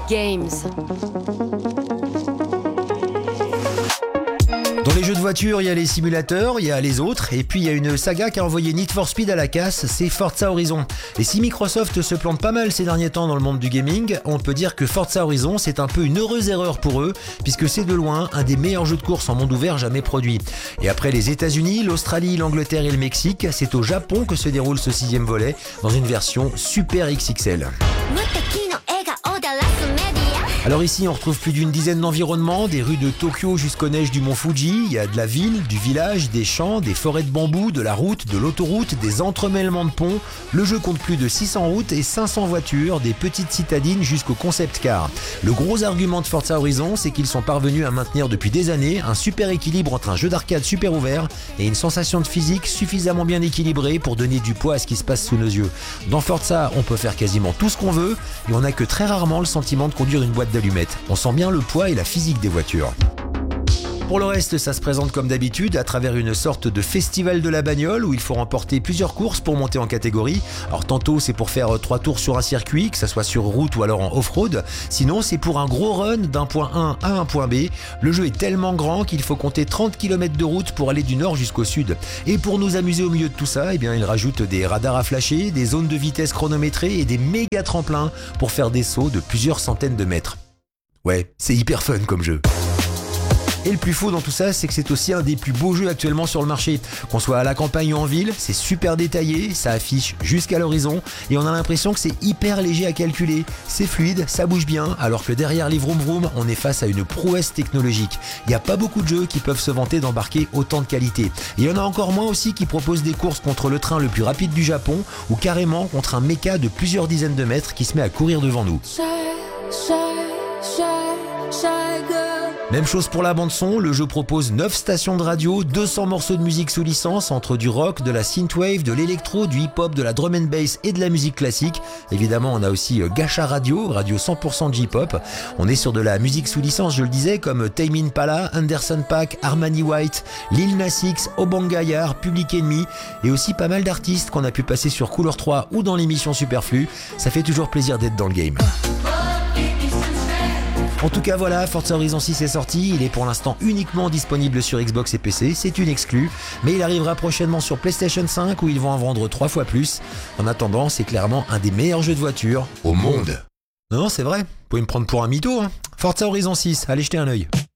Games. Dans les jeux de voiture, il y a les simulateurs, il y a les autres, et puis il y a une saga qui a envoyé Need for Speed à la casse, c'est Forza Horizon. Et si Microsoft se plante pas mal ces derniers temps dans le monde du gaming, on peut dire que Forza Horizon c'est un peu une heureuse erreur pour eux, puisque c'est de loin un des meilleurs jeux de course en monde ouvert jamais produit. Et après les États-Unis, l'Australie, l'Angleterre et le Mexique, c'est au Japon que se déroule ce 6e volet, dans une version Super XXL. Alors ici, on retrouve plus d'une dizaine d'environnements, des rues de Tokyo jusqu'aux neiges du mont Fuji. Il y a de la ville, du village, des champs, des forêts de bambou, de la route, de l'autoroute, des entremêlements de ponts. Le jeu compte plus de 600 routes et 500 voitures, des petites citadines jusqu'au concept car. Le gros argument de Forza Horizon, c'est qu'ils sont parvenus à maintenir depuis des années un super équilibre entre un jeu d'arcade super ouvert et une sensation de physique suffisamment bien équilibrée pour donner du poids à ce qui se passe sous nos yeux. Dans Forza, on peut faire quasiment tout ce qu'on veut et on n'a que très rarement le sentiment de conduire une boîte d'allumettes. On sent bien le poids et la physique des voitures. Pour le reste, ça se présente comme d'habitude à travers une sorte de festival de la bagnole où il faut remporter plusieurs courses pour monter en catégorie. Alors tantôt c'est pour faire 3 tours sur un circuit, que ça soit sur route ou alors en off-road. Sinon c'est pour un gros run d'un point A à un point B. Le jeu est tellement grand qu'il faut compter 30 km de route pour aller du nord jusqu'au sud. Et pour nous amuser au milieu de tout ça, eh bien, il rajoute des radars à flasher, des zones de vitesse chronométrées et des méga tremplins pour faire des sauts de plusieurs centaines de mètres. Ouais, c'est hyper fun comme jeu. Et le plus fou dans tout ça, c'est que c'est aussi un des plus beaux jeux actuellement sur le marché. Qu'on soit à la campagne ou en ville, c'est super détaillé, ça affiche jusqu'à l'horizon et on a l'impression que c'est hyper léger à calculer. C'est fluide, ça bouge bien, alors que derrière les vroom vroom, on est face à une prouesse technologique. Il n'y a pas beaucoup de jeux qui peuvent se vanter d'embarquer autant de qualité. Et il y en a encore moins aussi qui proposent des courses contre le train le plus rapide du Japon ou carrément contre un méca de plusieurs dizaines de mètres qui se met à courir devant nous. Même chose pour la bande-son, le jeu propose 9 stations de radio, 200 morceaux de musique sous licence entre du rock, de la synthwave, de l'électro, du hip-hop, de la drum and bass et de la musique classique. Évidemment, on a aussi Gacha Radio, radio 100% de J-pop. On est sur de la musique sous licence, je le disais, comme Tame Impala, Anderson .Paak, Armani White, Lil Nas X, Obanga Yar, Public Enemy et aussi pas mal d'artistes qu'on a pu passer sur Couleur 3 ou dans l'émission Superflu. Ça fait toujours plaisir d'être dans le game. En tout cas voilà, Forza Horizon 6 est sorti, il est pour l'instant uniquement disponible sur Xbox et PC, c'est une exclue, mais il arrivera prochainement sur PlayStation 5 où ils vont en vendre 3 fois plus. En attendant, c'est clairement un des meilleurs jeux de voiture au monde. Non, c'est vrai, vous pouvez me prendre pour un mytho. Forza Horizon 6, allez jeter un œil.